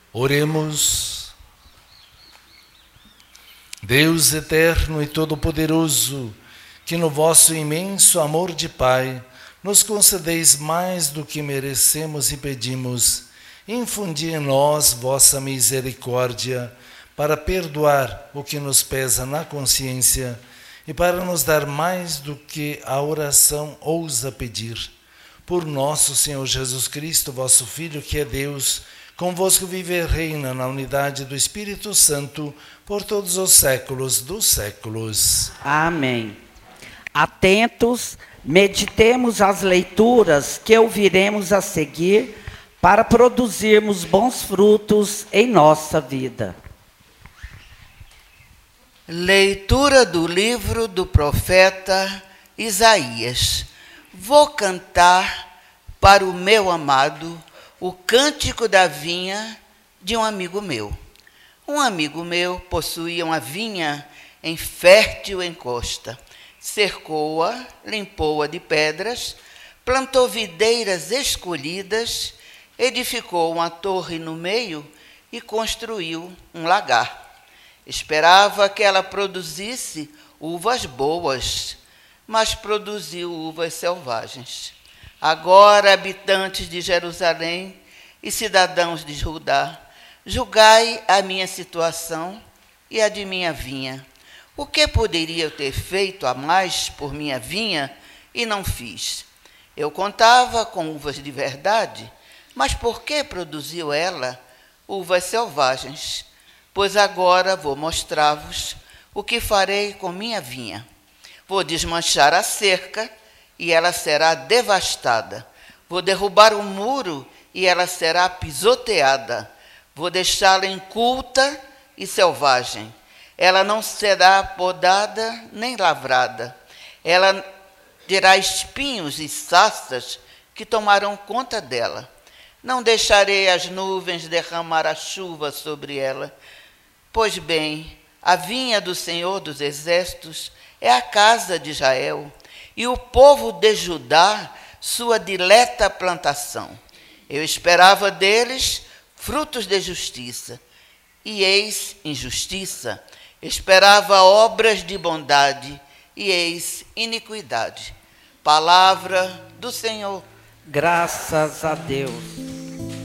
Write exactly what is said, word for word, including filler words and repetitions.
Oremos. Deus eterno e todo-poderoso, que no vosso imenso amor de Pai nos concedeis mais do que merecemos e pedimos, infundi em nós vossa misericórdia para perdoar o que nos pesa na consciência e para nos dar mais do que a oração ousa pedir. Por nosso Senhor Jesus Cristo, vosso Filho, que é Deus, convosco vive e reina na unidade do Espírito Santo, por todos os séculos dos séculos. Amém. Atentos, meditemos as leituras que ouviremos a seguir para produzirmos bons frutos em nossa vida. Leitura do livro do profeta Isaías. Vou cantar para o meu amado o cântico da vinha de um amigo meu. Um amigo meu possuía uma vinha em fértil encosta. Cercou-a, limpou-a de pedras, plantou videiras escolhidas, edificou uma torre no meio e construiu um lagar. Esperava que ela produzisse uvas boas, mas produziu uvas selvagens. Agora, habitantes de Jerusalém e cidadãos de Judá, julgai a minha situação e a de minha vinha. O que poderia eu ter feito a mais por minha vinha e não fiz? Eu contava com uvas de verdade, mas por que produziu ela uvas selvagens? Pois agora vou mostrar-vos o que farei com minha vinha. Vou desmanchar a cerca e ela será devastada. Vou derrubar o muro e ela será pisoteada. Vou deixá-la inculta e selvagem. Ela não será podada nem lavrada. Ela terá espinhos e sarças que tomarão conta dela. Não deixarei as nuvens derramar a chuva sobre ela. Pois bem, a vinha do Senhor dos Exércitos é a casa de Israel, e o povo de Judá, sua dileta plantação. Eu esperava deles frutos de justiça, e eis injustiça. Esperava obras de bondade, e eis iniquidade. Palavra do Senhor. Graças a Deus.